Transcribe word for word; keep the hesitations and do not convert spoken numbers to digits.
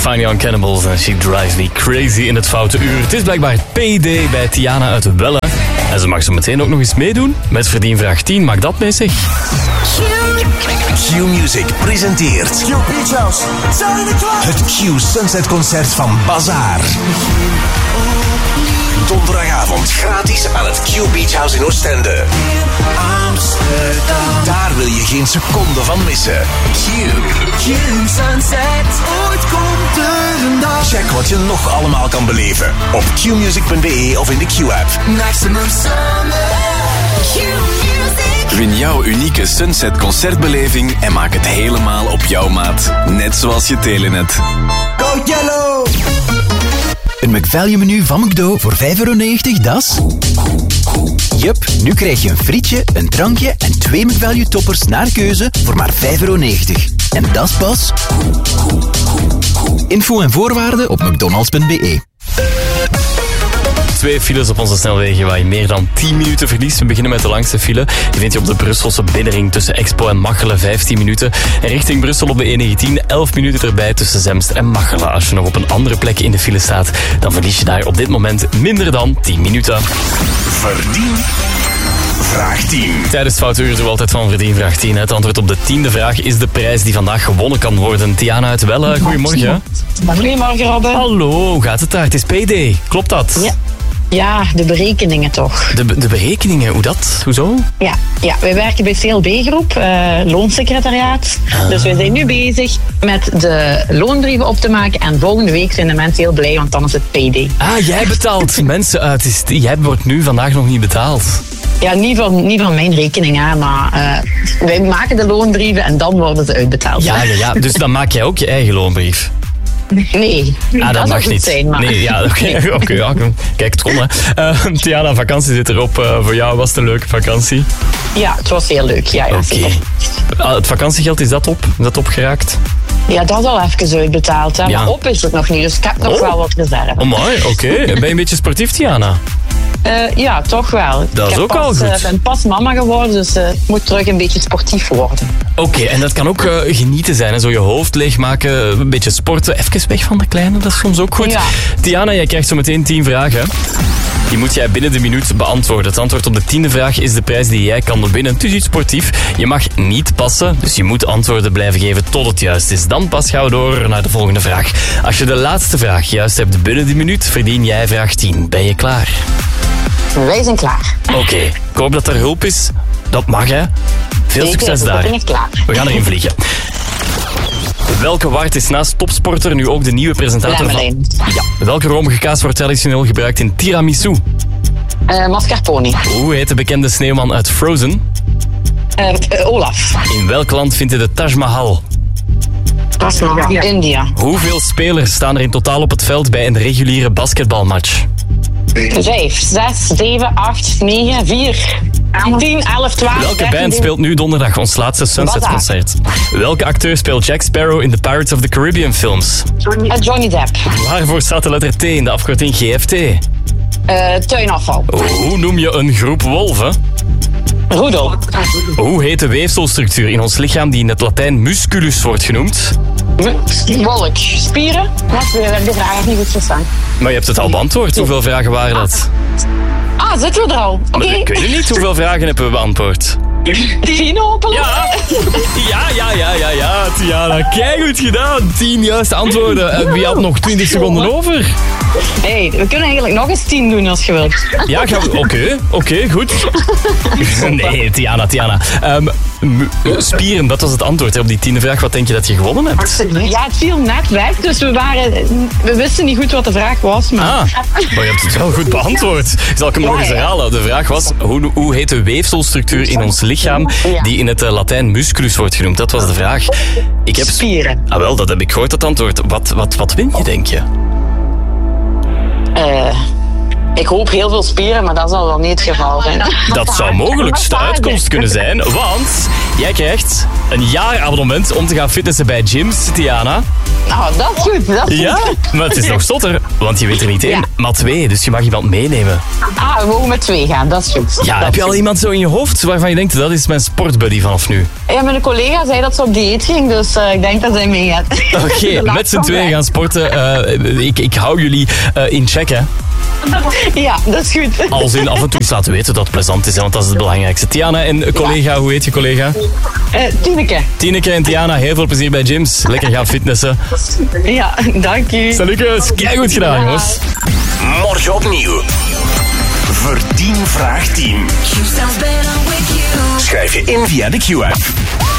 Finally on Cannibals en She Drives Me Crazy in het foute uur. Het is blijkbaar P D bij Tiana uit Welle. En ze mag zo meteen ook nog eens meedoen met Verdienvraag tien. Maak dat mee, zeg. Q-Music presenteert Q Beach House, zijn jullie klaar? het Q Sunset Concert van Bazaar. Donderdagavond gratis aan het Q Beach House in Oostende. Amsterdam. Daar wil je geen seconde van missen. Q. Q Sunset, ooit komt er een dag. Check wat je nog allemaal kan beleven op q music punt b e of in de Q-app. Maximum summer. Q-Music. Win jouw unieke Sunset concertbeleving en maak het helemaal op jouw maat. Net zoals je Telenet. Go Yellow. Een McValue-menu van McDo voor vijf euro negentig, dat is... Jup, nu krijg je een frietje, een drankje en twee McValue-toppers naar keuze voor maar vijf euro negentig. En dat is pas... Info en voorwaarden op mcdonalds punt b e. Twee files op onze snelwegen waar je meer dan tien minuten verliest. We beginnen met de langste file. Die vind je op de Brusselse binnenring tussen Expo en Machelen, vijftien minuten. En richting Brussel op de E negentien, elf minuten erbij tussen Zemst en Machelen. Als je nog op een andere plek in de file staat, dan verlies je daar op dit moment minder dan tien minuten. Verdien vraag tien. Tijdens het foute uur doen we altijd van Verdien vraag tien. Het antwoord op de tiende vraag is de prijs die vandaag gewonnen kan worden. Tiana uit Welle, goedemorgen. Goedemorgen, Robin. Hallo, hoe gaat het daar? Het is P D, klopt dat? Ja. Ja, de berekeningen toch. De, de berekeningen, hoe dat? Hoezo? Ja, ja, wij werken bij C L B-groep, uh, loonsecretariaat. Ah. Dus wij zijn nu bezig met de loonbrieven op te maken. En volgende week zijn de mensen heel blij, want dan is het P D. Ah, jij betaalt mensen uit. Is- Jij wordt nu vandaag nog niet betaald. Ja, niet van, niet van mijn rekening, hè, maar uh, wij maken de loonbrieven en dan worden ze uitbetaald. Ja, ja, ja. Dus dan maak jij ook je eigen loonbrief. Nee, Ah, dat, dat mag zou goed niet. zijn, maar... Nee, ja, oké. Okay, okay, ja, kijk, het kon, hè. Uh, Tiana, vakantie zit erop. Uh, voor jou was het een leuke vakantie. Ja, het was heel leuk. Ja, ja, Oké. zeker. Uh, het vakantiegeld, is dat op? Is dat opgeraakt? Ja, dat is al even uitbetaald. Hè, Ja. Maar op is het nog niet, dus ik heb nog Oh. wel wat reserve. Oh, mooi, oké. Okay. Ben je een beetje sportief, Tiana? Uh, ja, toch wel. Dat is ik heb ook al pas, goed. Ik uh, ben pas mama geworden, dus uh, ik moet terug een beetje sportief worden. Oké, okay, en dat kan ook uh, genieten zijn. Hè? Zo je hoofd leegmaken, een beetje sporten. Even weg van de kleine, dat is soms ook goed. Ja. Tiana, jij krijgt zo meteen tien vragen. Die moet jij binnen de minuut beantwoorden. Het antwoord op de tiende vraag is de prijs die jij kan winnen. Het is iets sportief. Je mag niet passen, dus je moet antwoorden blijven geven tot het juist is. Dan pas gaan we door naar de volgende vraag. Als je de laatste vraag juist hebt binnen de minuut, verdien jij vraag tien. Ben je klaar? Wij zijn klaar. Oké, okay. Ik hoop dat er hulp is. Dat mag, hè. Veel Zeker, succes we daar. zijn echt klaar. We gaan erin vliegen. Welke Wart is naast topsporter nu ook de nieuwe presentator van... Lemmerlijn. Ja. Welke romige kaas wordt traditioneel gebruikt in tiramisu? Uh, mascarpone. Hoe heet de bekende sneeuwman uit Frozen? Uh, uh, Olaf. In welk land vindt je de Taj Mahal? Ja. India. Hoeveel spelers staan er in totaal op het veld bij een reguliere basketbalmatch? Vijf, zes, zeven, acht, negen, vier, tien, elf, twaalf. Welke band speelt nu donderdag ons laatste Sunset-concert? Welke acteur speelt Jack Sparrow in de Pirates of the Caribbean films? Uh, Johnny Depp. Waarvoor staat de letter T in de afkorting G F T? Uh, tuinafval. Hoe noem je een groep wolven? Roedel. Hoe heet de weefselstructuur in ons lichaam die in het Latijn musculus wordt genoemd? Wolk. Spieren? Wat? We hebben de vraag niet goed verstaan. Maar je hebt het al beantwoord. Hoeveel vragen waren dat? Ah, zitten we er al? Oké. Okay. Ik weet het niet. Hoeveel vragen hebben we beantwoord? Tien hopelijk. Ja, ja, ja, ja, ja, ja. Tiana, keigoed gedaan. Tien juiste antwoorden. En wie had nog twintig seconden over? Hey, we kunnen eigenlijk nog eens tien doen als je wilt. Ja, gaan we... Oké, okay, oké, okay, goed. Nee, Tiana, Tiana. Um, spieren, dat was het antwoord hè, op die tiende vraag. Wat denk je dat je gewonnen hebt? Ja, het viel net weg, dus we, waren, we wisten niet goed wat de vraag was. Maar... Ah, maar je hebt het wel goed beantwoord. Zal ik hem nog eens herhalen? De vraag was, hoe, hoe heet de weefselstructuur in ons lichaam die in het uh, Latijn musculus wordt genoemd? Dat was de vraag. Ik heb... Spieren. Ah wel, dat heb ik gehoord, dat antwoord. Wat, wat, wat win je, denk je? Uh, Ik hoop heel veel spieren, maar dat zal wel niet het geval zijn. Dat zou mogelijk de uitkomst kunnen zijn, want jij krijgt een jaar abonnement om te gaan fitnessen bij gyms, Tiana. Nou, dat is goed. Dat is Ja, goed. maar het is nog zotter, want je weet er niet één, Ja. maar twee, dus je mag iemand meenemen. Ah, we mogen met twee gaan, dat is goed. Ja, Dat heb je is al goed. iemand zo in je hoofd waarvan je denkt, dat is mijn sportbuddy vanaf nu? Ja, mijn collega zei dat ze op dieet ging, dus uh, ik denk dat zij meegaat. Oké, met z'n tweeën gaan sporten. Uh, ik, ik hou jullie uh, in check, hè. Ja, dat is goed. Als in af en toe eens laten weten dat het plezant is, hè, want dat is het belangrijkste. Tiana en collega, hoe heet je collega? Uh, Tineke. Tineke en Tiana, heel veel plezier bij gyms. Lekker gaan fitnessen. Ja, dank u. Salutjes, kijk goed gedaan, jongens. Morgen opnieuw. Verdien vraag tien. Q sounds better with you. Schrijf je in via de Q-app.